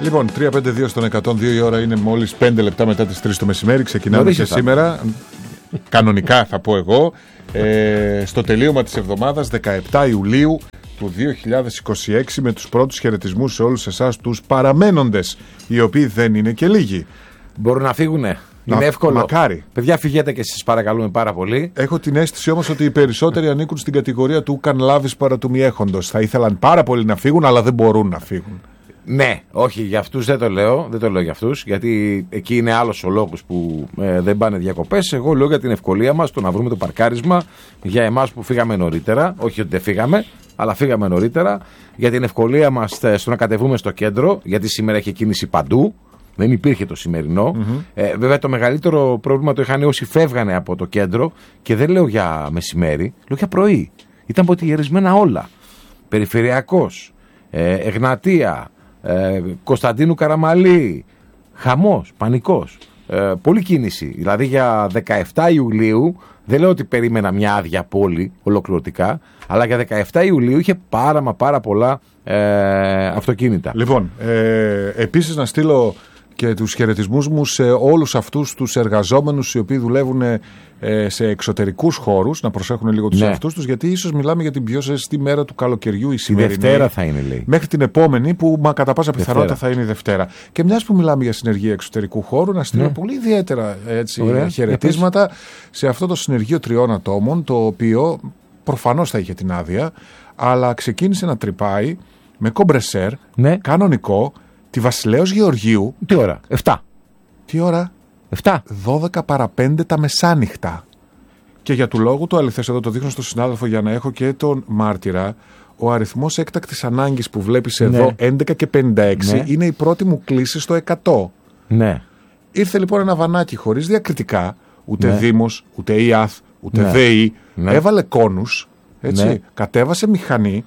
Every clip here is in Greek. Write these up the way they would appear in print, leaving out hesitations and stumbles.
Λοιπόν, 3-5-2 στον 102 η ώρα είναι μόλις 5 λεπτά μετά τις 3 το μεσημέρι. Ξεκινάμε και σήμερα. Κανονικά θα πω εγώ. Στο τελείωμα της εβδομάδας, 17 Ιουλίου του 2026, με τους πρώτους χαιρετισμούς σε όλους εσάς τους παραμένοντες, οι οποίοι δεν είναι και λίγοι. Μπορούν να φύγουνε. Είναι εύκολο. Μακάρι. Παιδιά, φυγέτε και εσείς, παρακαλούμε πάρα πολύ. Έχω την αίσθηση όμως ότι οι περισσότεροι ανήκουν στην κατηγορία του «καν λάβεις παρά του μη έχοντος». Θα ήθελαν πάρα πολύ να φύγουν, αλλά δεν μπορούν να φύγουν. Ναι, όχι, για αυτούς δεν το λέω. Δεν το λέω για αυτούς, γιατί εκεί είναι άλλος ο λόγος που δεν πάνε διακοπές. Εγώ λέω για την ευκολία μας, το να βρούμε το παρκάρισμα για εμάς που φύγαμε νωρίτερα. Όχι ότι δεν φύγαμε, αλλά φύγαμε νωρίτερα. Για την ευκολία μας στο να κατεβούμε στο κέντρο, γιατί σήμερα έχει κίνηση παντού. Δεν υπήρχε το σημερινό. Βέβαια, το μεγαλύτερο πρόβλημα το είχαν όσοι φεύγανε από το κέντρο, και δεν λέω για μεσημέρι, λέω για πρωί. Ήταν ποτηγερισμένα όλα. Περιφερειακός, Εγνατία, Κωνσταντίνου Καραμαλή, χαμός, πανικός, πολλή κίνηση. Δηλαδή για 17 Ιουλίου, δεν λέω ότι περίμενα μια άδεια πόλη ολοκληρωτικά, αλλά για 17 Ιουλίου είχε πάρα πολλά αυτοκίνητα. Λοιπόν, επίσης να στείλω και τους χαιρετισμούς μου σε όλους αυτούς τους εργαζόμενους οι οποίοι δουλεύουν σε εξωτερικούς χώρους, να προσέχουν λίγο τους εαυτούς τους, γιατί ίσως μιλάμε για την πιο ζεστή μέρα του καλοκαιριού η σημερινή. Η Δευτέρα θα είναι, λέει. Μέχρι την επόμενη, που κατά πάσα πιθανότητα θα είναι η Δευτέρα. Και μιας που μιλάμε για συνεργεία εξωτερικού χώρου, να στείλω πολύ ιδιαίτερα χαιρετίσματα σε αυτό το συνεργείο 3 ατόμων, το οποίο προφανώς θα είχε την άδεια, αλλά ξεκίνησε να τρυπάει με κομπρεσέρ, κανονικό, τη Βασιλέως Γεωργίου. Τι ώρα? 7. Τι ώρα? 7. 12 παρά 5 τα μεσάνυχτα. Και για του λόγου του αληθές, εδώ το δείχνω στον συνάδελφο για να έχω και τον μάρτυρα, ο αριθμός έκτακτης ανάγκης που βλέπεις εδώ, 11 και 56, είναι η πρώτη μου κλίση στο 100. Ναι. Ήρθε λοιπόν ένα βανάκι χωρίς διακριτικά, ούτε Δήμος, ούτε ΙΑΘ, ούτε ΔΕΗ, έβαλε κόνους, έτσι, κατέβασε μηχανή,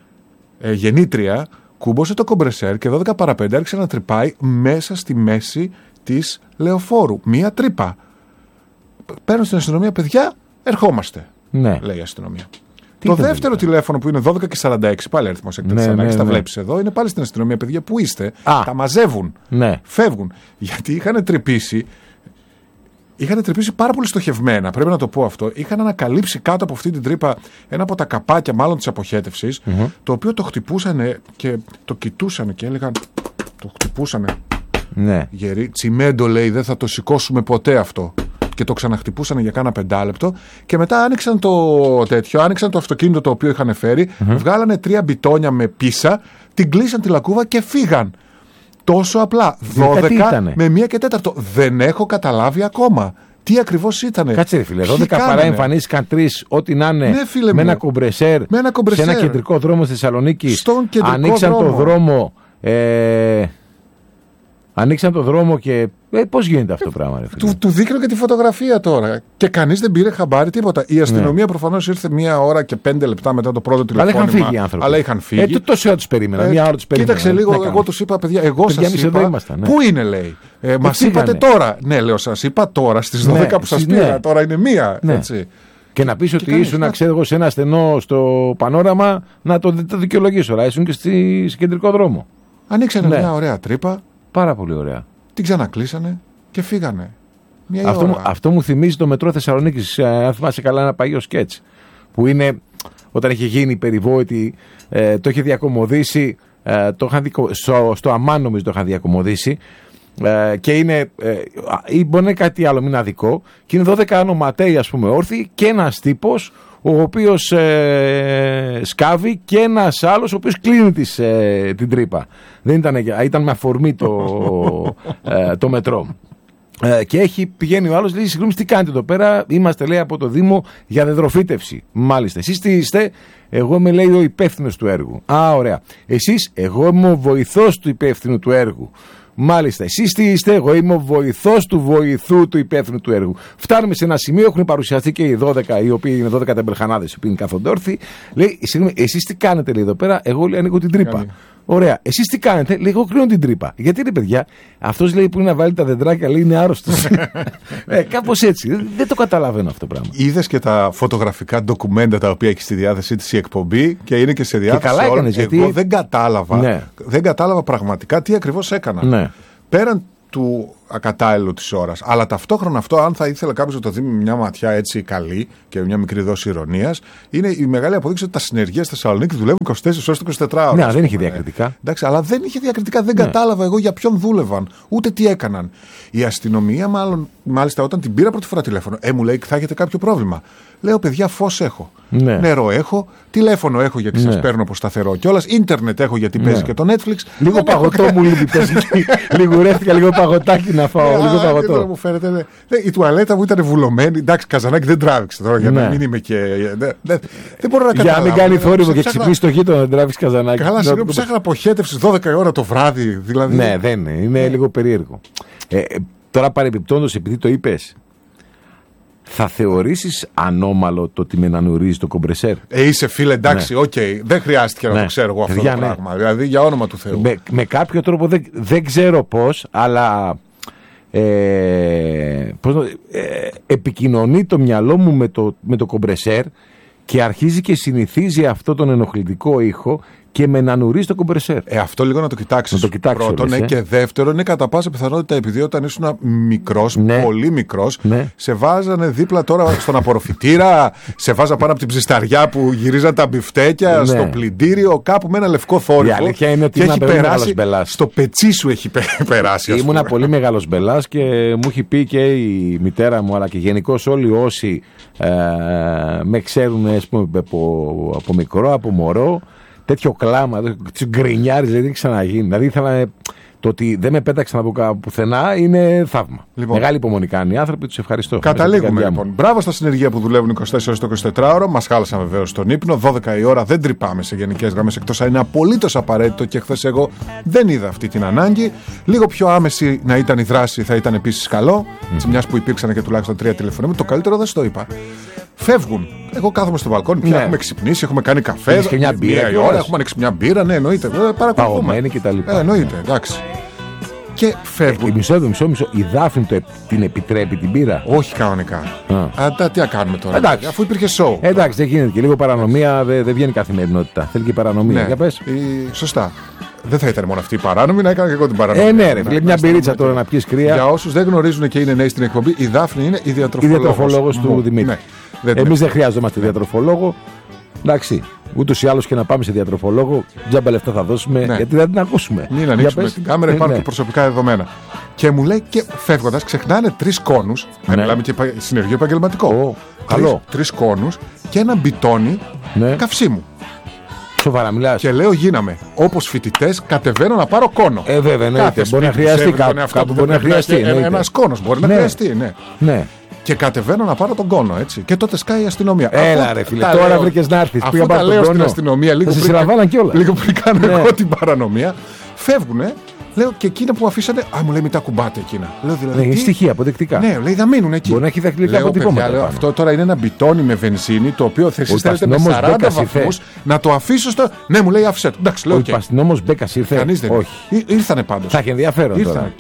γεννήτρια, κούμπωσε το κομπρεσέρ και 12 παρά 5 άρχισε να τρυπάει μέσα στη μέση της λεωφόρου. Μία τρύπα. Παίρνω στην αστυνομία, παιδιά, ερχόμαστε. Ναι. Λέει η αστυνομία. Το δεύτερο τηλέφωνο που είναι 12 και 46, πάλι αριθμός έκτακτης ανάγκης, τα βλέπεις εδώ, είναι πάλι στην αστυνομία, παιδιά, που είστε. Τα μαζεύουν. Φεύγουν. Γιατί είχαν τρυπήσει πάρα πολύ στοχευμένα, πρέπει να το πω αυτό. Είχαν ανακαλύψει κάτω από αυτή την τρύπα ένα από τα καπάκια, μάλλον της αποχέτευσης, το οποίο το χτυπούσανε και το κοιτούσανε και έλεγαν. Το χτυπούσανε. Ναι. Γερή, τσιμέντο, λέει, δεν θα το σηκώσουμε ποτέ αυτό. Και το ξαναχτυπούσανε για κάνα 5 λεπτό. Και μετά άνοιξαν το αυτοκίνητο το οποίο είχαν φέρει, βγάλανε 3 μπιτόνια με πίσα, την κλείσαν τη λακκούβα και φύγαν. Τόσο απλά. 12 με 1 και 4. Δεν έχω καταλάβει ακόμα τι ακριβώς ήτανε. Κάτσε ρε φίλε, 12 παρά εμφανίστηκαν 3, ό,τι να είναι, με ένα κομπρεσέρ, σε ένα κεντρικό δρόμο στη Θεσσαλονίκη. Στον κεντρικό ανοίξαν το δρόμο. Ανοίξαν το δρόμο και. Πώς γίνεται αυτό το πράγμα, ρε φίλε? Του δείχνω και τη φωτογραφία τώρα. Και κανείς δεν πήρε χαμπάρι τίποτα. Η αστυνομία προφανώς ήρθε 1 ώρα και 5 λεπτά μετά το πρώτο τηλεφώνημα. Αλλά είχαν φύγει οι άνθρωποι. Αλλά είχαν φύγει. Τόση ώρα τους περίμενα. 1 ώρα τους περίμενα. Κοίταξε λίγο, εγώ τους είπα, παιδιά, εγώ σας είπα. Πού είναι, λέει. Μας είπατε τώρα. Ναι, λέω, σας είπα τώρα στις 12 που σας πήρα. Τώρα είναι 1. Έτσι. Και να πεις ότι ήσουν, ξέρω εγώ, σε ένα στενό στο πανόραμα, να το δικαιολογήσω. Αλλά ήσουν και σε κεντρικό δρόμο. Ανοίξανε μια ωραία τρύπα. Πάρα πολύ ωραία. Την ξανακλείσανε και φύγανε. Αυτό μου θυμίζει το μετρό Θεσσαλονίκης. Αν θυμάσαι καλά, ένα παλιό σκέτς. Που είναι όταν είχε γίνει περιβόητη, το είχε διακομωδήσει. Στο Αμάν, νομίζω, το είχαν διακομωδήσει. Και είναι. Ή μπορεί να είναι κάτι άλλο, μην είναι αδικό. Και είναι 12 ονοματέοι, ας πούμε, όρθιοι, και ένας τύπος ο οποίος σκάβει, και ένας άλλος ο οποίος κλείνει την τρύπα. Δεν ήταν με αφορμή το μετρό. Και πηγαίνει ο άλλος, λέει, συγγνώμη, τι κάνετε εδώ πέρα? Είμαστε, λέει, από το Δήμο για δεδροφήτευση. Μάλιστα. Εσείς τι είστε? Εγώ είμαι, λέει, ο υπεύθυνος του έργου. Ωραία. Εσείς? Εγώ είμαι ο βοηθός του υπεύθυνου του έργου. Μάλιστα. Εσείς τι είστε? Εγώ είμαι ο βοηθός του βοηθού του υπεύθυνου του έργου. Φτάνουμε σε ένα σημείο, έχουν παρουσιαστεί και οι 12, οι οποίοι είναι 12 τεμπελχανάδες, οι οποίοι είναι καθοντόρθιοι. Λέει, συγγνώμη, εσείς τι κάνετε, λέει, εδώ πέρα? Εγώ, λέει, ανοίγω την τρύπα. Ωραία. Εσείς τι κάνετε? Λέει, εγώ κλείνω την τρύπα. Γιατί ρε παιδιά, αυτός λέει που είναι να βάλει τα δεντράκια, λέει είναι άρρωστος. Κάπως έτσι. Δεν το καταλαβαίνω αυτό το πράγμα. Είδες και τα φωτογραφικά ντοκουμέντα τα οποία έχει στη διάθεσή της η εκπομπή και είναι και σε διάθεση. Και καλά έκανες, γιατί... Εγώ δεν κατάλαβα πραγματικά τι ακριβώς έκανα. Ναι. Πέραν του ακατάλληλου της ώρας. Αλλά ταυτόχρονα αυτό, αν θα ήθελε κάποιος να το δει με μια ματιά έτσι καλή και μια μικρή δόση ηρωνίας, είναι η μεγάλη αποδείξη ότι τα συνεργεία στη Θεσσαλονίκη δουλεύουν 24 ώρες το 24 ώρες. Ναι, δεν είχε διακριτικά. Εντάξει, αλλά δεν είχε διακριτικά. Δεν κατάλαβα εγώ για ποιον δούλευαν, ούτε τι έκαναν. Η αστυνομία, μάλιστα, όταν την πήρα πρώτη φορά τηλέφωνο, μου λέει: θα έχετε κάποιο πρόβλημα. Λέω: παιδιά, φως έχω. Ναι. Νερό έχω. Τηλέφωνο έχω γιατί σας παίρνω από σταθερό κιόλας. Ίντερνετ έχω γιατί παίζει και το Netflix. Λίγο παγωτό μου λείπει. Λιγουρεύτηκα λίγο παγωτάκι να φάω. Λίγο παγωτό. Μου φαίνεται, η τουαλέτα μου ήταν βουλωμένη. Εντάξει, Καζανάκη δεν τράβηξε τώρα για να μην είμαι και. Δεν μπορώ να καταλάβω. Για να μην κάνει θόρυβο και ξυπνήσει το γείτονα να τράβει Καζανάκη. Καλά, συγγνώμη, ψάχνα αποχέτευση 12 ώρα το βράδυ. Δηλαδή. Ναι, δεν είναι. Είναι λίγο περίεργο. Τώρα παρεμπιπτόντως, επειδή το είπες, θα θεωρήσεις ανώμαλο το ότι με ανανουρίζει το κομπρεσέρ? Είσαι φίλε, εντάξει, οκ. Δεν χρειάστηκε να το ξέρω εγώ αυτό το πράγμα. Δηλαδή, για όνομα του Θεού. Με κάποιο τρόπο δεν ξέρω πώς, αλλά επικοινωνεί το μυαλό μου με το κομπρεσέρ και αρχίζει και συνηθίζει αυτό τον ενοχλητικό ήχο και με ανανουρίζει το κομπρεσέρ. Αυτό λίγο να το κοιτάξεις. Πρώτον, και δεύτερον, είναι κατά πάσα πιθανότητα επειδή όταν ήσουν μικρός, πολύ μικρός, σε βάζανε δίπλα τώρα στον απορροφητήρα, σε βάζα πάνω από την ψισταριά που γυρίζαν τα μπιφτέκια, στο πλυντήριο, κάπου με ένα λευκό θόρυβο. Η αλήθεια είναι ότι ήμουν πολύ μεγάλος μπελάς. Στο πετσί σου έχει περάσει. Ήμουνα πολύ μεγάλος μπελάς και μου έχει πει και η μητέρα μου, αλλά και γενικώς όλοι όσοι με ξέρουν, ας πούμε, από μικρό, από μωρό. Τέτοιο κλάμα, γκρινιάρι, δηλαδή δεν ξαναγίνει. Δηλαδή ήθελα το ότι δεν με πέταξαν από πουθενά είναι θαύμα. Λοιπόν, μεγάλη υπομονή κάνουν οι άνθρωποι, τους ευχαριστώ. Καταλήγουμε λοιπόν. Μπράβο στα συνεργεία που δουλεύουν 24 ώρες το 24ωρο. Μας χάλασαν βεβαίως τον ύπνο. 12 η ώρα δεν τρυπάμε σε γενικές γραμμές, εκτός αν είναι απολύτως απαραίτητο και χθες εγώ δεν είδα αυτή την ανάγκη. Λίγο πιο άμεση να ήταν η δράση θα ήταν επίσης καλό. Μιας που υπήρξαν και τουλάχιστον 3 τηλεφωνήματα. Το καλύτερο δεν στο είπα. Φεύγουν. Εγώ κάθομαι στο μπαλκόνι, πια έχουμε ξυπνήσει, έχουμε κάνει καφέ. Και μια μπύρα. Μία ώρα έχουμε ανοίξει μια μπύρα, ναι, εννοείται. Παγωμένη και τα λοιπά. Εννοείται, εντάξει. Και φεύγουν. Μισό. Η Δάφνη την επιτρέπει την μπύρα? Όχι κανονικά. Τι να κάνουμε τώρα. Εντάξει. Αφού υπήρχε σοου. Εντάξει, δεν γίνεται. Και λίγο παρανομία δεν βγαίνει καθημερινότητα. Θέλει και παρανομία. Για πες. Σωστά. Δεν θα ήταν μόνο αυτή η παράνομη, να έκανα και εγώ την παράνομη. Ναι, ρε. Μια μπυρίτσα τώρα να πιεις κρύα. Για όσους δεν γνωρίζουν και είναι νέοι στην εκπομπή, η Δάφνη είναι η διατροφολόγος του Δημήτρη. Εμείς δεν χρειαζόμαστε διατροφολόγο. Εντάξει. Ούτως ή άλλως και να πάμε σε διατροφολόγο, τζάμπα λεφτά θα δώσουμε, γιατί δεν την ακούσουμε. Μην ανοίξουμε την κάμερα, υπάρχουν και προσωπικά δεδομένα. Και μου λέει και φεύγοντας, ξεχνάνε 3 κόνους. Μιλάμε και συνεργείο επαγγελματικό. Καλό. 3 κόνους και ένα μπιτόνι καυσίμου. Σοβαρά μιλάς? Και λέω, γίναμε. Όπως φοιτητές, κατεβαίνω να πάρω κόνο. Βέβαια, εννοείται. Μπορεί να χρειαστεί κάπου. Μπορεί να χρειαστεί. Ένας κόνος μπορεί να χρειαστεί, ναι. Και κατεβαίνω να πάρω τον κόνο, έτσι. Και τότε σκάει η αστυνομία. Έλα, ρε φίλε, τώρα βρήκες να έρθεις. Αφού τα λέω στην αστυνομία, λίγο πριν κάνω εγώ την παρανομία, φεύγουνε. Λέω και εκείνα που αφήσανε. Μου λέει, μην τα κουμπάτε εκείνα. Λέω, δηλαδή, είναι στοιχεία αποδεικτικά. Ναι, λέει, θα μείνουν εκεί. Μπορεί να έχει δαχτυλικά αποτυπώματα. Αυτό τώρα είναι ένα μπιτόνι με βενζίνη, το οποίο εσείς θέλετε με 40 βαθμούς να το αφήσω στο. Ναι, μου λέει, άφησε το. Εντάξει, λέω. Ο υπαστηνόμος Μπέκας ήρθε? Κανείς δεν. Όχι. Ήρθανε πάντως. Θα έχει ενδιαφέρον.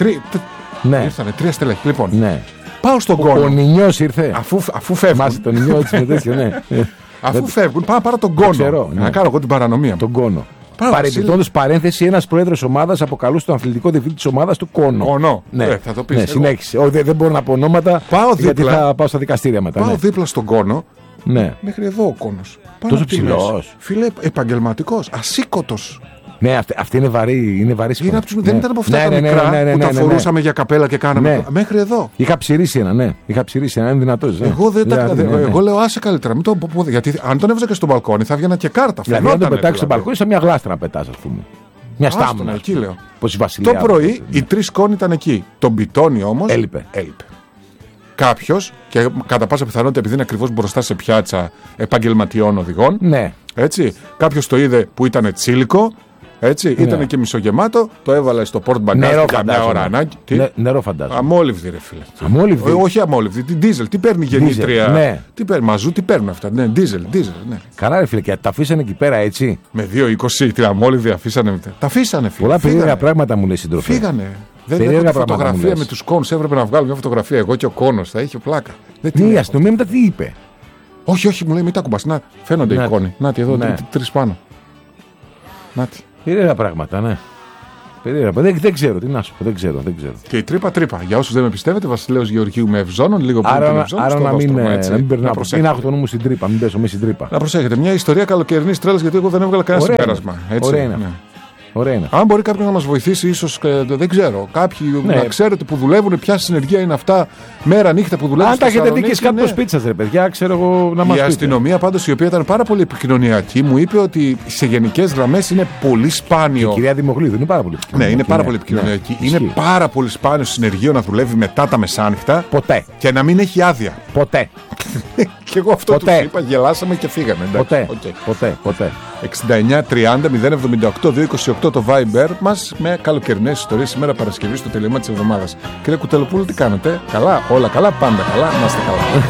Ήρθανε 3 στελέχη. Λοιπόν. Πάω στον κόνο. Ο Νινιός ήρθε. Αφού φεύγουν. Μάσε τον Νινιό έτσι με τέτοιο, ναι. Αφού φεύγουν, πάω να πάρω τον κόνο. Να κάνω εγώ την παρανομία. Τον κόνο. Παρεμπιπτόντως, παρένθεση, ένας πρόεδρος ομάδας αποκαλούσε τον αθλητικό διευθυντή της ομάδας του κόνο. Κόνο. Ναι, θα το πεις. Ναι, συνέχισε. Δεν μπορώ να πω ονόματα γιατί θα πάω στα δικαστήρια μετά. Πάω δίπλα στον κόνο. Ναι. Μέχρι εδώ ο κόνος. Τόσο ψηλός. Φίλε, επαγγελματικός, ασήκωτος. Ναι, αυτή είναι βαρύ σηκώνα. Δεν ήταν από αυτά τα μικρά που τα φορούσαμε για καπέλα και κάναμε. Μέχρι εδώ. Είχα ψηρίσει ένα, είναι δυνατός. Εγώ λέω, άσε καλύτερα. Μην το πω, γιατί αν τον έβαζα και στο μπαλκόνι θα βγαίνα και κάρτα. Δηλαδή, αν τον πετάξει στο μπαλκόνι, σαν μια γλάστρα να πετάς, ας πούμε. Μια στάμνα. Εκεί λέω. Το πρωί οι 3 κόνοι ήταν εκεί. Το μπιτόνι όμως έλειπε. Κάποιος, και κατά πάσα πιθανότητα επειδή είναι ακριβώς μπροστά σε πιάτσα επαγγελματιών οδηγών, ναι. Έτσι, κάποιος το είδε που ήταν τσίλικο, Έτσι, ήταν και μισογεμάτο, το έβαλε στο port bagage για μια ώρα ανάγκη. Νερό φαντάζομαι. Αμόλυβδη, ρε φίλε. Αμόλυβδη. Όχι αμόλυβδη, την ντίζελ. Τι παίρνει γεννήτρια. Ναι. Τι παίρνει, μαζού, τι παίρνουν αυτά. Ναι, ντίζελ, ναι. Καλά, ρε φίλε, και τα αφήσανε εκεί πέρα έτσι. Με 2,20 την αμόλυβδη αφήσανε. Τα αφήσανε, φίλε. Πολλά περίεργα πράγματα μου λέει συντροφέ. Φύγανε. Δεν έχω φωτογραφία με τους κόνους. Έπρεπε να βγάλω μια φωτογραφία εγώ και ο κόνος. Θα είχε πλάκα. Η αστυνομία μετά τι είπε. Όχι, μου λέει μην τα κουμπάς. Να, φαίνονται οι κόνοι. Νάτι εδώ, 3 πάνω. Νάτι. Περίεργα πράγματα, ναι. Δεν ξέρω, τι να σου πω, δεν ξέρω. Και η τρύπα. Για όσους δεν με πιστεύετε, Βασιλέος Γεωργίου με ευζώνων, λίγο πριν τον ευζώνων. Άρα να μην περνάω. Μην έχω το νου μου στην τρύπα, μην πέσω μέσα στην τρύπα. Να προσέχετε. Μια ιστορία καλοκαιρινής τρέλας, γιατί εγώ δεν έβγαλα κανένα συμπέρασμα. Ωραία είναι. Αν μπορεί κάποιος να μας βοηθήσει, ίσως δεν ξέρω. Κάποιοι να ξέρετε που δουλεύουν, ποια συνεργεία είναι αυτά, μέρα νύχτα που δουλεύουν. Αν τα έχετε δει και κάτω στο σπίτι σας, ρε παιδιά, ξέρω εγώ να μας πείτε. Η αστυνομία πάντως, η οποία ήταν πάρα πολύ επικοινωνιακή, μου είπε ότι σε γενικές γραμμές είναι πολύ σπάνιο. Η κυρία Δημογλίδου είναι πάρα πολύ επικοινωνιακή. Ναι, είναι πάρα πολύ επικοινωνιακή. Είναι πάρα πολύ σπάνιο συνεργείο να δουλεύει μετά τα μεσάνυχτα. Ποτέ. Και να μην έχει άδεια. Ποτέ. Και εγώ αυτό τους είπα, γελάσαμε και φύγαμε. Ποτέ. 69-30-078-228 το Viber μας με καλοκαιρινές ιστορίες σήμερα Παρασκευή στο τελείωμα της εβδομάδας. Κύριε Κουτελοπούλου, τι κάνετε? Καλά, όλα καλά, πάντα καλά, να είστε καλά.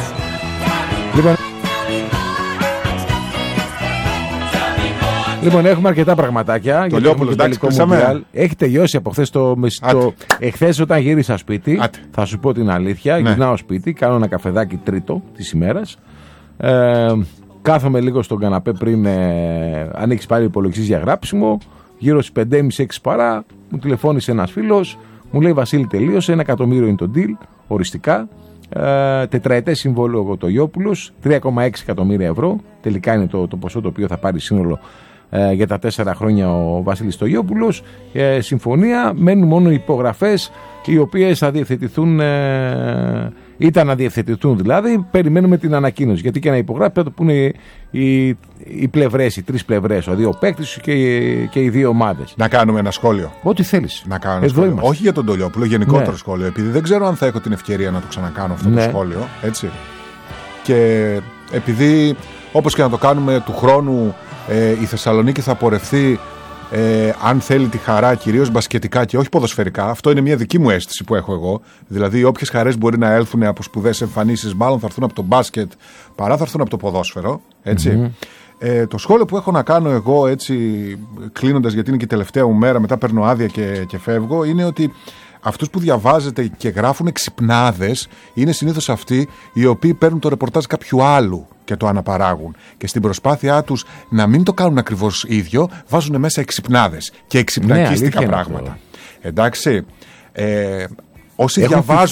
Λοιπόν, έχουμε αρκετά πραγματάκια. Το Λιόπουλος, εντάξει, κλείσαμε. Έχει τελειώσει από χθες εχθές όταν γύρισα σπίτι. Θα σου πω την αλήθεια. Ναι. Γυρνάω σπίτι, κάνω ένα καφεδάκι τρίτο της ημέρας. Κάθομαι λίγο στον καναπέ πριν ανοίξει πάλι υπολογιστής για γράψιμο. Γύρω στις 5.30-6 παρά μου τηλεφώνησε ένας φίλος. Μου λέει Βασίλη, τελείωσε. 1 εκατομμύριο είναι το deal, οριστικά. Τετραετές συμβόλαιο ο Τογιόπουλος, 3,6 εκατομμύρια ευρώ. Τελικά είναι το ποσό το οποίο θα πάρει σύνολο για τα 4 χρόνια ο Βασίλης Τογιόπουλος. Συμφωνία, μένουν μόνο οι υπογραφές οι οποίες θα διευθετηθούν, ήταν να διευθετηθούν δηλαδή. Περιμένουμε την ανακοίνωση. Γιατί και να υπογράφει πρέπει να πούνε οι πλευρές, οι 3 πλευρές, δηλαδή ο παίκτης και οι 2 ομάδες. Να κάνουμε ένα σχόλιο. Ό,τι θέλεις. Να κάνω ένα σχόλιο. Όχι για τον Τογιόπουλο, γενικότερο σχόλιο. Επειδή δεν ξέρω αν θα έχω την ευκαιρία να το ξανακάνω αυτό το σχόλιο. Έτσι. Και επειδή όπως και να το κάνουμε του χρόνου, η Θεσσαλονίκη θα πορευθεί, αν θέλει τη χαρά, κυρίως μπασκετικά και όχι ποδοσφαιρικά. Αυτό είναι μια δική μου αίσθηση που έχω εγώ. Δηλαδή, όποιες χαρές μπορεί να έλθουν από σπουδαίες εμφανίσεις, μάλλον θα έρθουν από το μπάσκετ παρά θα έρθουν από το ποδόσφαιρο. Έτσι. Το σχόλιο που έχω να κάνω εγώ, έτσι, κλείνοντας, γιατί είναι και η τελευταία μου μέρα, μετά παίρνω άδεια και φεύγω, είναι ότι αυτούς που διαβάζετε και γράφουν ξυπνάδες είναι συνήθως αυτοί οι οποίοι παίρνουν το ρεπορτάζ κάποιου άλλου και το αναπαράγουν. Και στην προσπάθειά τους να μην το κάνουν ακριβώς ίδιο, βάζουν μέσα εξυπνάδες και εξυπνακίστικα πράγματα. Εντάξει. Όσοι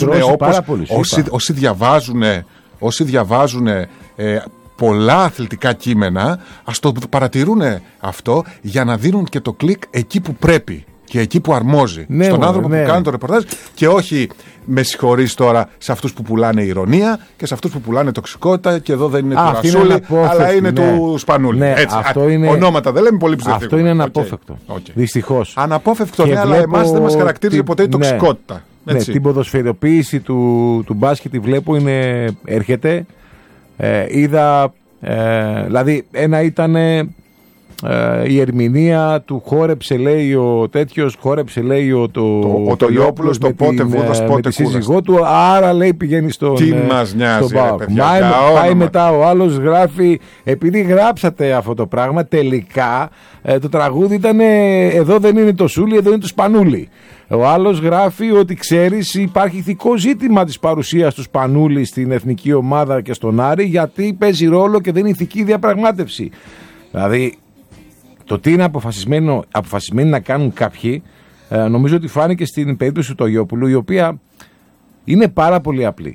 διαβάζουν πολλά αθλητικά κείμενα, ας το παρατηρούν αυτό για να δίνουν και το κλικ εκεί που πρέπει και εκεί που αρμόζει, στον άνθρωπο που κάνει το ρεπορτάζ, και όχι, με συγχωρείς τώρα, σε αυτούς που πουλάνε ειρωνία και σε αυτούς που πουλάνε τοξικότητα, και εδώ δεν είναι του Ρασούλη αλλά είναι του Σπανούλη. Ονόματα δεν λέμε, πολύ ψευδικό. Αυτό είναι αναπόφευκτο. Δυστυχώς. Αναπόφευκτο, ναι, αλλά εμάς δεν μας χαρακτήριζε ποτέ η τοξικότητα. Ναι, την ποδοσφαιροποίηση του μπάσκετ βλέπω έρχεται. Είδα, δηλαδή ένα ήταν η ερμηνεία του χόρεψε λέει ο τέτοιος, χόρεψε λέει ο Τογιόπουλος το πότε βούδας πότε με τη σύζυγό του, άρα λέει πηγαίνει στον τι μας νοιάζει ρε παιδιά, πάει μετά ο άλλος γράφει, επειδή γράψατε αυτό το πράγμα τελικά το τραγούδι ήταν εδώ δεν είναι το Σούλη, εδώ είναι το Σπανούλη. Ο άλλος γράφει ότι ξέρεις υπάρχει ηθικό ζήτημα της παρουσίας του Σπανούλη στην εθνική ομάδα και στον Άρη, γιατί παίζει ρόλο και δεν είναι ηθική διαπραγμάτευση. Δηλαδή το τι είναι αποφασισμένοι να κάνουν κάποιοι, νομίζω ότι φάνηκε στην περίπτωση του Τογιόπουλου, η οποία είναι πάρα πολύ απλή.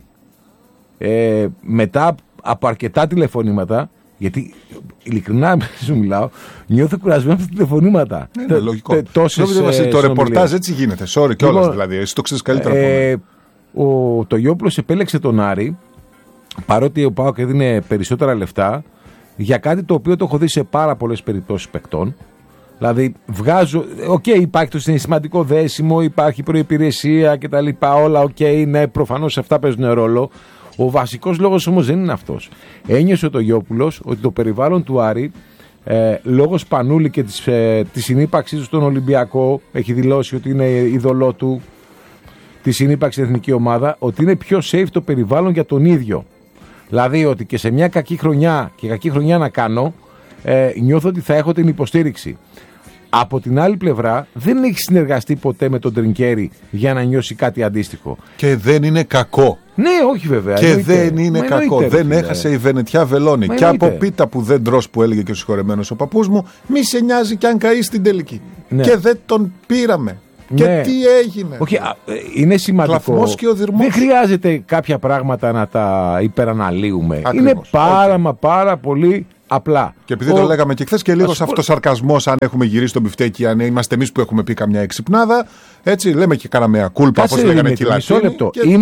Μετά από αρκετά τηλεφωνήματα, γιατί ειλικρινά σου μιλάω, νιώθω κουρασμένο από τα τηλεφωνήματα. Είναι λογικό. Το ρεπορτάζ έτσι γίνεται. Sorry κιόλας δηλαδή. Εσύ το ξέρεις καλύτερα από μένα. Ο Τογιόπουλος επέλεξε τον Άρη, παρότι ο ΠΑΟΚ έδινε περισσότερα λεφτά, για κάτι το οποίο το έχω δει σε πάρα πολλές περιπτώσεις παικτών. Δηλαδή βγάζω, υπάρχει το συναισθηματικό δέσιμο, υπάρχει προϋπηρεσία κτλ. Όλα ναι, προφανώς αυτά παίζουν ρόλο. Ο βασικός λόγος όμως δεν είναι αυτός. Ένιωσε ο Τογιόπουλος ότι το περιβάλλον του Άρη λόγω Σπανούλη και της συνύπαρξής του στον Ολυμπιακό, έχει δηλώσει ότι είναι είδωλό του τη συνύπαρξη εθνική ομάδα, ότι είναι πιο safe το περιβάλλον για τον ίδιο. Δηλαδή ότι και σε μια κακή χρονιά και κακή χρονιά να κάνω, νιώθω ότι θα έχω την υποστήριξη. Από την άλλη πλευρά, δεν έχει συνεργαστεί ποτέ με τον Τρινκέρι για να νιώσει κάτι αντίστοιχο. Και δεν είναι κακό. Ναι, όχι βέβαια. Και δεν είναι κακό. Δεν έχασε η Βενετιά Βελώνη. Και από πίτα που δεν τρως, που έλεγε και ο συγχωρεμένος ο παππούς μου, μη σε νοιάζει κι αν καεί στην τελική. Ναι. Και δεν τον πήραμε. Και τι έγινε. Όχι, είναι σημαντικό. Κλαφμός και οδυρμός. Δεν χρειάζεται κάποια πράγματα να τα υπεραναλύουμε. Ακριβώς. Είναι πάρα πολύ απλά. Και επειδή το λέγαμε και χθες και λίγο σε αυτό σαρκασμός, αν έχουμε γυρίσει τον μπιφτέκι, αν είμαστε εμείς που έχουμε πει καμιά εξυπνάδα, έτσι λέμε και κάναμε μια κούλπα, όπως λέγανε και οι Λατίνοι.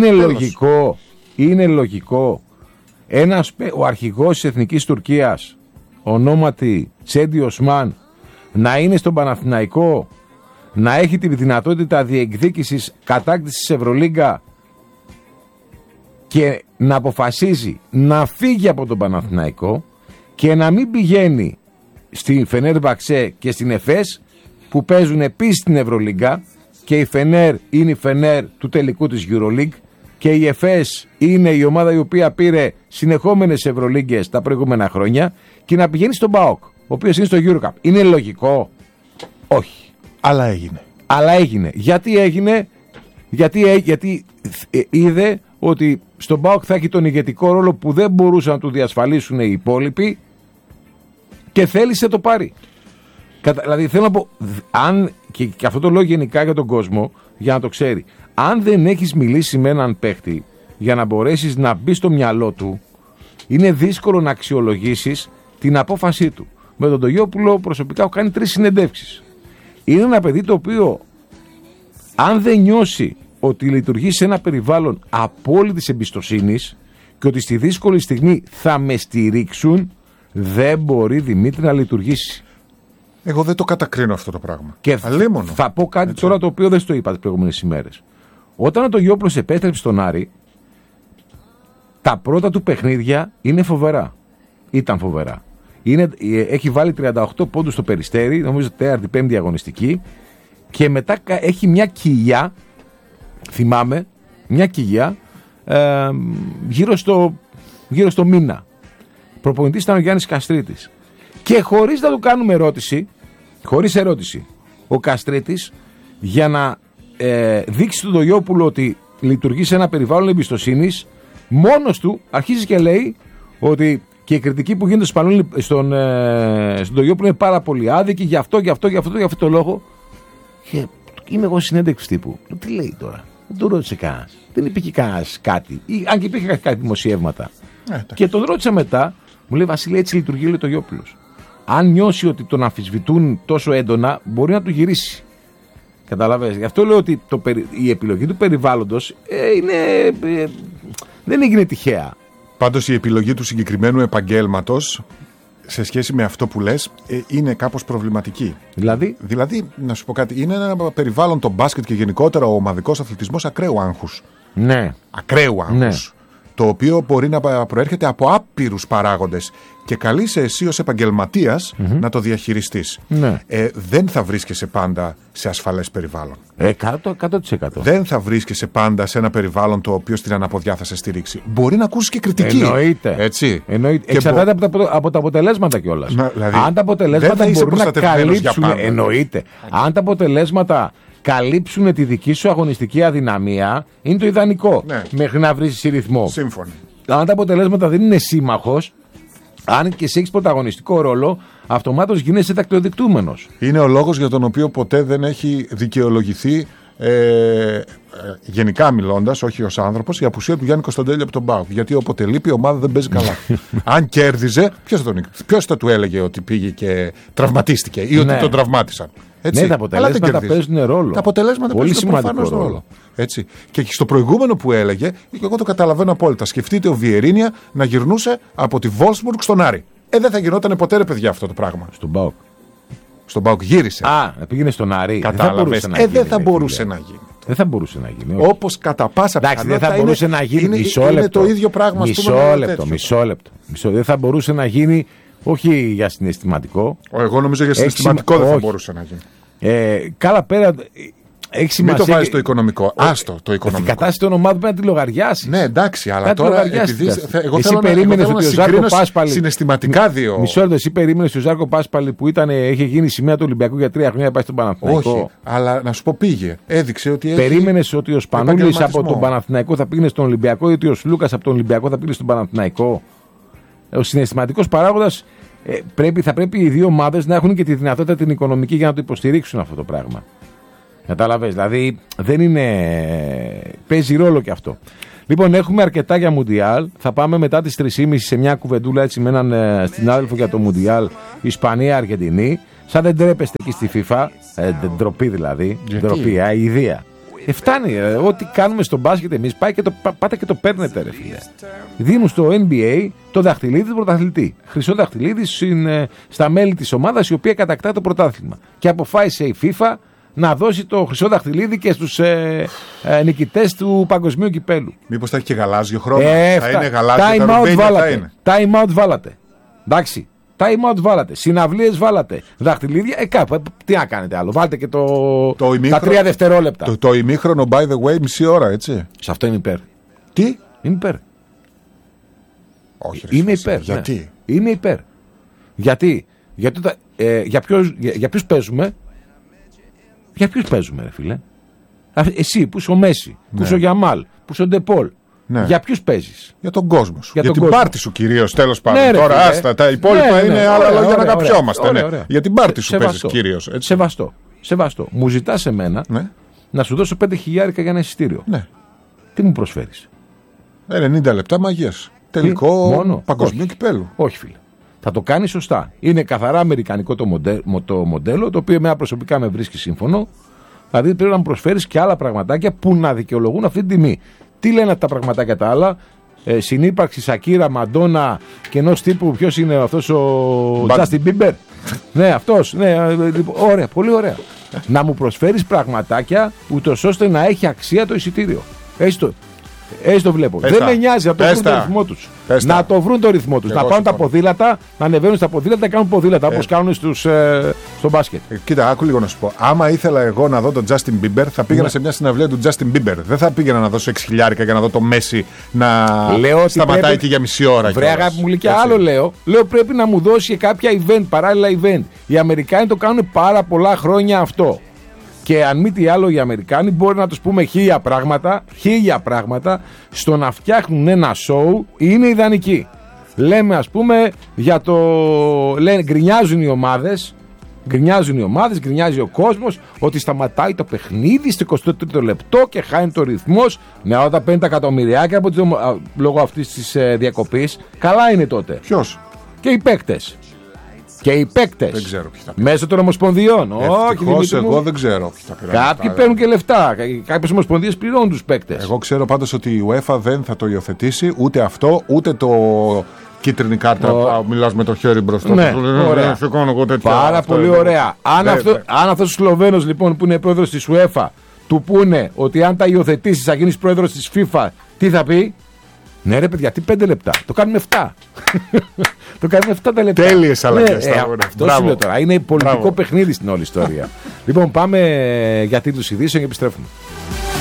Είναι λογικό ο αρχηγός της Εθνικής Τουρκίας, ονόματι Τσέντι Οσμάν, να είναι στον Παναθηναϊκό, να έχει τη δυνατότητα διεκδίκησης κατάκτησης Ευρωλίγκα και να αποφασίζει να φύγει από τον Παναθηναϊκό και να μην πηγαίνει στη Φενέρμπαξε και στην Εφές που παίζουν επίσης στην Ευρωλίγκα, και η Φενέρ είναι η Φενέρ του τελικού της Euroleague και η Εφές είναι η ομάδα η οποία πήρε συνεχόμενες Ευρωλίγκες τα προηγούμενα χρόνια, και να πηγαίνει στον ΠΑΟΚ, ο οποίος είναι στο EuroCup. Είναι λογικό? Όχι. Αλλά έγινε. Γιατί έγινε? Γιατί είδε ότι στον ΠΑΟΚ θα έχει τον ηγετικό ρόλο που δεν μπορούσαν να του διασφαλίσουν οι υπόλοιποι και θέλησε το πάρει. Δηλαδή θέλω να πω, και αυτό το λέω γενικά για τον κόσμο, για να το ξέρει, αν δεν έχεις μιλήσει με έναν παίχτη για να μπορέσεις να μπει στο μυαλό του, είναι δύσκολο να αξιολογήσεις την απόφασή του. Με τον Τογιόπουλο προσωπικά έχω κάνει 3 συνεντεύξεις. Είναι ένα παιδί το οποίο, αν δεν νιώσει ότι λειτουργεί σε ένα περιβάλλον απόλυτης εμπιστοσύνης και ότι στη δύσκολη στιγμή θα με στηρίξουν, δεν μπορεί, Δημήτρη, να λειτουργήσει. Εγώ δεν το κατακρίνω αυτό το πράγμα. Και θα πω κάτι έτσι τώρα το οποίο δεν στο είπα τις προηγούμενες ημέρες. Όταν ο Τογιόπουλος επέστρεψε στον Άρη, τα πρώτα του παιχνίδια είναι φοβερά. Ήταν φοβερά. Έχει βάλει 38 πόντους στο Περιστέρι, νομίζω 4η-5η αγωνιστική, και μετά έχει μια κοιλιά, θυμάμαι, μια κοιλιά γύρω στο μήνα. Προπονητής ήταν ο Γιάννης Καστρίτης. Και χωρίς να του κάνουμε ερώτηση, ο Καστρίτης, για να δείξει τον Τογιόπουλο ότι λειτουργεί σε ένα περιβάλλον εμπιστοσύνης, μόνος του αρχίζει και λέει ότι και η κριτική που γίνεται στον Τογιόπουλο είναι πάρα πολύ άδικη για αυτό το λόγο. Και είμαι εγώ συνέντευξη τύπου. Τι λέει τώρα? Δεν τον ρώτησε κανένας. Δεν υπήρχε κανένας κάτι. Αν και υπήρχε κάτι δημοσιεύματα. Και τον ρώτησα μετά, μου λέει, Βασίλη, έτσι λειτουργεί ο Τογιόπουλος. Αν νιώσει ότι τον αμφισβητούν τόσο έντονα, μπορεί να του γυρίσει. Καταλαβαίνεις. Γι' αυτό λέω ότι η επιλογή του περιβάλλοντος δεν έγινε τυχαία. Πάντως η επιλογή του συγκεκριμένου επαγγέλματος, σε σχέση με αυτό που λες, είναι κάπως προβληματική. Δηλαδή, να σου πω κάτι, είναι ένα περιβάλλον, το μπάσκετ και γενικότερα ο ομαδικός αθλητισμός, ακραίου άγχους. Ναι. Ακραίου άγχους. Ναι. Το οποίο μπορεί να προέρχεται από άπειρους παράγοντες και καλείσαι εσύ ως επαγγελματίας να το διαχειριστείς. Ναι. Δεν θα βρίσκεσαι πάντα σε ασφαλές περιβάλλον. 100%. Δεν θα βρίσκεσαι πάντα σε ένα περιβάλλον το οποίο στην αναποδιά θα σε στηρίξει. Μπορεί να ακούσεις και κριτική. Εννοείται. Έτσι. Εξαρτάται από τα αποτελέσματα κιόλας. Δηλαδή, αν τα αποτελέσματα μπορούν να καλύψουν. Εννοείται. Αν τα αποτελέσματα καλύψουν τη δική σου αγωνιστική αδυναμία, είναι το ιδανικό. Ναι. Μέχρι να βρεις ρυθμό. Σύμφωνοι. Αν τα αποτελέσματα δεν είναι σύμμαχος, αν και εσύ έχεις πρωταγωνιστικό ρόλο, αυτομάτως γίνεσαι τακτοδικτούμενος. Είναι ο λόγος για τον οποίο ποτέ δεν έχει δικαιολογηθεί, γενικά μιλώντας, όχι ως άνθρωπος, η απουσία του Γιάννη Κωνσταντέλη από τον ΠΑΟΚ. Γιατί όποτε λείπει η ομάδα δεν παίζει καλά. Αν κέρδιζε, ποιος θα του έλεγε ότι πήγε και τραυματίστηκε ή ότι τον τραυμάτισαν? Έτσι. Ναι, τα αποτελέσματα παίζουν ρόλο. Τα αποτελέσματα πολύ παίζουν προφανώς ρόλο. Έτσι. Και στο προηγούμενο που έλεγε, και εγώ το καταλαβαίνω απόλυτα, σκεφτείτε ο Βιερίνια να γυρνούσε από τη Βόλσμπουργκ στον Άρη. Δεν θα γινόταν ποτέ, ρε παιδιά, αυτό το πράγμα. Στον ΠΑΟΚ γύρισε. Πήγαινε στον Άρη. Κατάλαβες. Δεν θα μπορούσε να γίνει. Δεν θα μπορούσε να γίνει. Όπως κατά πάσα πιθανότητα. Δεν θα μπορούσε να γίνει. Είναι το ίδιο πράγμα. Μισό λεπτό. Δεν θα μπορούσε να γίνει Όχι για συναισθηματικό. Εγώ νομίζω για συναισθηματικό δεν θα μπορούσε να γίνει. Καλά πέρα. Έχει σημασία. Μην το βάζει το οικονομικό. Άστο το οικονομικό. Την κατάσταση των ομάδων πρέπει να τη λογαριάσει. Ναι, εντάξει, αλλά τώρα. Εγώ εσύ περίμενε ότι ο Ζάρκο Πάσπαλη. Συναισθηματικά δύο. Μισό λεπτό, εσύ περίμενε ότι ο Ζάρκο Πάσπαλη που είχε γίνει σημαία του Ολυμπιακού για 3 χρόνια πάει στον Παναθηναϊκό. Όχι, αλλά να σου πω πήγε. Έδειξε ότι. Περίμενε ότι ο Σπανούλης από τον Παναθηναϊκό θα πήγαινε στον Ολυμπιακό ή ότι ο Σλούκας από τον Ολυμπιακό θα πήγαινε στον Παναθηναϊκό. Ο συναισθηματικός παράγοντας θα πρέπει οι δύο ομάδες να έχουν και τη δυνατότητα την οικονομική για να το υποστηρίξουν αυτό το πράγμα. Κατάλαβες, δηλαδή δεν είναι. Παίζει ρόλο και αυτό. Λοιπόν, έχουμε αρκετά για Μουντιάλ. Θα πάμε μετά τις 3.30 σε μια κουβεντούλα έτσι με έναν συνάδελφο για το Μουντιάλ Ισπανία-Αργεντινή. Σαν δεν τρέπεστε εκεί στη FIFA. Ντροπή δηλαδή. Ντροπή, αηδία. Φτάνει. Ό,τι κάνουμε στο μπάσκετ εμείς πάτε και το παίρνετε, ρε φίλε. Δίνουν στο NBA το δαχτυλίδι του πρωταθλητή. Χρυσό δαχτυλίδι στα μέλη της ομάδας η οποία κατακτά το πρωτάθλημα. Και αποφάσισε η FIFA να δώσει το χρυσό δαχτυλίδι και στους νικητές του παγκοσμίου κυπέλου. Μήπως θα έχει και γαλάζιο χρώμα. Θα είναι γαλάζιο. Time out βάλατε. Εντάξει. Time out βάλατε. Συναυλίες βάλατε. Δαχτυλίδια. Κάπου. Τι να κάνετε άλλο. Βάλτε και τα 3 δευτερόλεπτα. Το ημίχρονο, by the way, μισή ώρα, έτσι. Σε αυτό είμαι υπέρ. Τι? Είμαι υπέρ. Όχι. Είμαι υπέρ. Γιατί? Ναι. Είμαι υπέρ. Γιατί για ποιους παίζουμε. Για ποιους παίζουμε, ρε φίλε. Εσύ που είσαι ο Μέση, που είσαι ο Γιαμάλ, που είσαι ο Ντεπόλ. Ναι. Για ποιους παίζεις? Για τον κόσμο σου. Για την πάρτι σου κυρίως, τέλος πάντων. Ναι, τώρα άστα, τα υπόλοιπα είναι άλλα λόγια να καψιόμαστε. Για την πάρτι σου παίζεις κυρίως. Σεβαστό. Μου ζητάς εμένα να σου δώσω 5.000 για ένα εισιτήριο. Ναι. Τι μου προσφέρεις? 90 λεπτά μαγείας. Τελικό παγκοσμίου κυπέλου. Όχι, φίλε. Θα το κάνει σωστά. Είναι καθαρά αμερικανικό το μοντέλο, το οποίο εμένα προσωπικά με βρίσκει σύμφωνο. Δηλαδή πρέπει να μου προσφέρεις και άλλα πραγματάκια που να δικαιολογούν αυτή την τιμή. Τι λένε αυτά τα πραγματάκια τα άλλα? Συνύπαρξη Σακύρα, Μαντόνα και ενός τύπου. Ποιος είναι αυτός ο Justin Bieber? Ναι, αυτός. Ναι, ωραία, πολύ ωραία. Να μου προσφέρεις πραγματάκια ούτως ώστε να έχει αξία το εισιτήριο. Έτσι το βλέπω. Δεν με νοιάζει να το βρουν το ρυθμό τους. Να το βρουν το ρυθμό τους. Να πάρουν τα ποδήλατα, να ανεβαίνουν στα ποδήλατα, να κάνουν ποδήλατα όπως κάνουν στο μπάσκετ. Κοίτα, άκου λίγο να σου πω. Άμα ήθελα εγώ να δω τον Justin Bieber, θα πήγαινα σε μια συναυλία του Justin Bieber. Δεν θα πήγαινα να δώσω 6.000 για να δω το Messi να σταματάει και για μισή ώρα. Βρε αγάπη μου, και άλλο λέω. Λέω πρέπει να μου δώσει κάποια event, παράλληλα event. Οι Αμερικάνοι το κάνουν πάρα πολλά χρόνια αυτό. Και αν μη τι άλλο, οι Αμερικάνοι μπορεί να τους πούμε 1000 πράγματα στο να φτιάχνουν ένα show είναι ιδανικοί. Λέμε ας πούμε για το... γκρινιάζουν οι ομάδες, γκρινιάζει ο κόσμος ότι σταματάει το παιχνίδι στο 23ο λεπτό και χάνει το ρυθμός. Ναι, όταν παίρνει τα εκατομμυριάκια λόγω αυτής της διακοπής, καλά είναι τότε. Ποιος? Και οι παίκτες. Δεν ξέρω ποιοι θα μέσω των ομοσπονδιών. Όχι, εγώ δεν ξέρω ποιοι θα πειράζουν. Κάποιοι παίρνουν και λεφτά. Κάποιες ομοσπονδίες πληρώνουν τους παίκτες. Εγώ ξέρω πάντως ότι η UEFA δεν θα το υιοθετήσει ούτε αυτό, ούτε το κίτρινη κάρτα. Μιλάς με το χέρι μπροστά. Ναι, ωραία. Πάρα πολύ ωραία. Αν αυτός ο Σλοβαίνος λοιπόν που είναι πρόεδρος της UEFA του πούνε ότι αν τα υιοθετήσεις θα γίνεις πρόεδρος της FIFA, τι θα πει? Ναι, ρε παιδιά, τι 5 λεπτά. Το κάνουμε 7. Το κάνουμε 7 τα λεπτά. Τέλειες αλλαγές. Αυτό σου λέω τώρα. Είναι πολιτικό παιχνίδι στην όλη ιστορία. Λοιπόν, πάμε για τίτλους ειδήσεων και επιστρέφουμε.